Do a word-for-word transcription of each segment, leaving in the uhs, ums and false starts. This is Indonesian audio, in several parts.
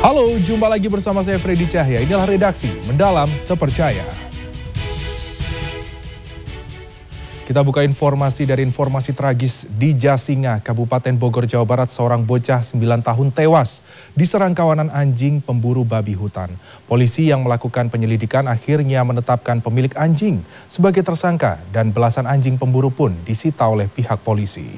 Halo, jumpa lagi bersama saya Freddy Cahya. Inilah redaksi Mendalam Terpercaya. Kita buka informasi dari informasi tragis di Jasinga, Kabupaten Bogor, Jawa Barat. Seorang bocah sembilan tahun tewas diserang kawanan anjing pemburu babi hutan. Polisi yang melakukan penyelidikan akhirnya menetapkan pemilik anjing sebagai tersangka dan belasan anjing pemburu pun disita oleh pihak polisi.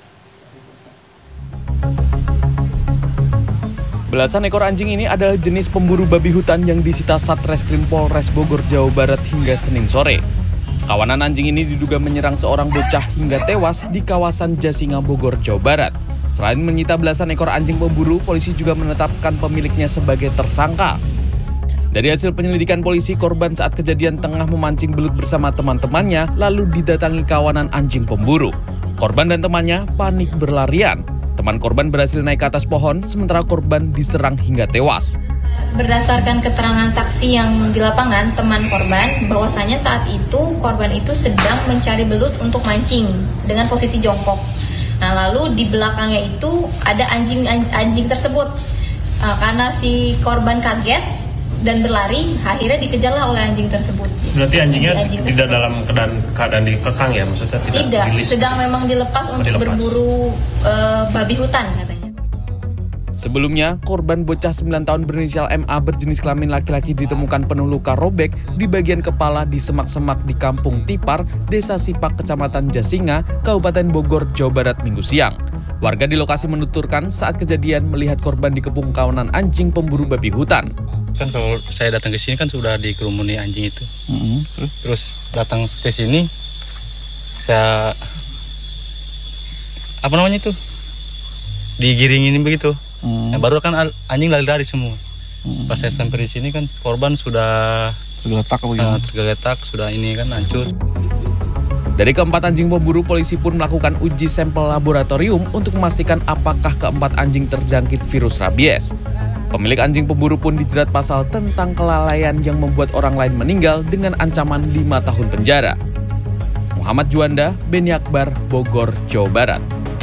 Belasan ekor anjing ini adalah jenis pemburu babi hutan yang disita Satreskrim Polres Bogor, Jawa Barat hingga Senin sore. Kawanan anjing ini diduga menyerang seorang bocah hingga tewas di kawasan Jasinga, Bogor, Jawa Barat. Selain menyita belasan ekor anjing pemburu, polisi juga menetapkan pemiliknya sebagai tersangka. Dari hasil penyelidikan polisi, korban saat kejadian tengah memancing belut bersama teman-temannya lalu didatangi kawanan anjing pemburu. Korban dan temannya panik berlarian. Teman korban berhasil naik ke atas pohon, sementara korban diserang hingga tewas. Berdasarkan keterangan saksi yang di lapangan, teman korban, bahwasanya saat itu korban itu sedang mencari belut untuk mancing dengan posisi jongkok. Nah, lalu di belakangnya itu ada anjing-anjing tersebut. Nah, karena si korban kaget dan berlari, akhirnya dikejarlah oleh anjing tersebut. Berarti anjingnya anjing tidak dalam keadaan, keadaan dikekang ya, maksudnya tidak? Tidak, rilis. sedang memang dilepas untuk dilepas. berburu uh, babi hutan katanya. Sebelumnya, korban bocah sembilan tahun berinisial M A berjenis kelamin laki-laki ditemukan penuh luka robek di bagian kepala di semak-semak di Kampung Tipar, Desa Sipak, Kecamatan Jasinga, Kabupaten Bogor, Jawa Barat, Minggu siang. Warga di lokasi menuturkan saat kejadian melihat korban dikepung kawanan anjing pemburu babi hutan. Kan kalau saya datang ke sini kan sudah dikerumuni anjing itu. Mm-hmm. Terus datang ke sini, saya apa namanya itu digiringin begitu. Mm. Nah, baru kan anjing lari-lari semua. Mm. Pas saya sampai di sini kan korban sudah tergeletak, uh, tergeletak, sudah ini kan hancur. Dari keempat anjing pemburu, polisi pun melakukan uji sampel laboratorium untuk memastikan apakah keempat anjing terjangkit virus rabies. Pemilik anjing pemburu pun dijerat pasal tentang kelalaian yang membuat orang lain meninggal dengan ancaman lima tahun penjara. Muhammad Juanda, Beni Akbar, Bogor, Jawa Barat.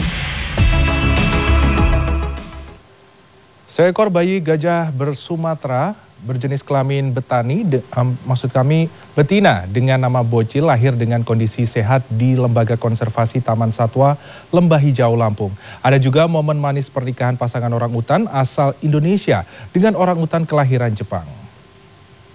Seekor bayi gajah bersumatera berjenis kelamin betani, de, um, maksud kami betina dengan nama Bocil, lahir dengan kondisi sehat di Lembaga Konservasi Taman Satwa Lembah Hijau, Lampung. Ada juga momen manis pernikahan pasangan orangutan asal Indonesia dengan orangutan kelahiran Jepang.